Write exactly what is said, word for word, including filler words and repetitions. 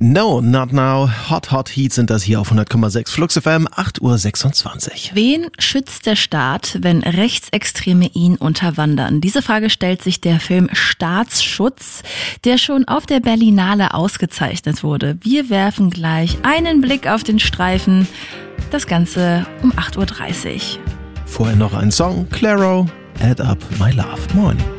No, not now. Hot, hot Heat sind das hier auf hundert Komma sechs Flux F M, acht Uhr sechsundzwanzig. Wen schützt der Staat, wenn Rechtsextreme ihn unterwandern? Diese Frage stellt sich der Film Staatsschutz, der schon auf der Berlinale ausgezeichnet wurde. Wir werfen gleich einen Blick auf den Streifen. Das Ganze um acht Uhr dreißig. Vorher noch ein Song. Claro, Add Up My Love. Moin.